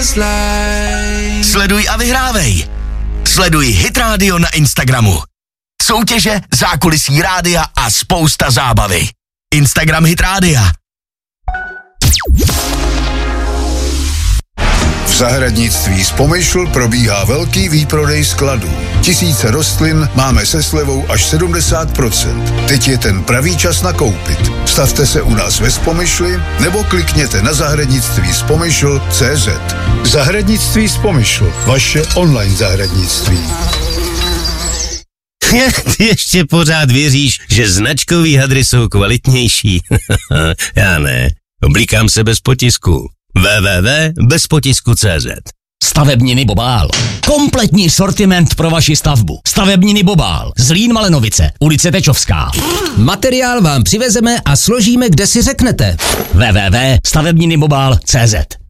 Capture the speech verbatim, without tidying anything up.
Sleduj a vyhrávej. Sleduj Hit Radio na Instagramu. Soutěže, zákulisí rádia a spousta zábavy. Instagram Hit Rádia. V zahradnictví z Pomyšl probíhá velký výprodej skladů. Tisíce rostlin máme se slevou až sedmdesát procent. Teď je ten pravý čas nakoupit. Stavte se u nás ve Spomyšli nebo klikněte na zahradnictví z Pomyšl tečka cé zet. Zahradnictví z Pomyšl, vaše online zahradnictví. Ty ještě pořád věříš, že značkový hadry jsou kvalitnější? Já ne. Oblíkám se bez potisku. w w w tečka bez potisku tečka cé zet. Stavebniny Bobál. Kompletní sortiment pro vaši stavbu. Stavebniny Bobál. Zlín Malenovice. Ulice Tečovská. Materiál vám přivezeme a složíme, kde si řeknete. w w w tečka stavebniny bobál tečka cé zet.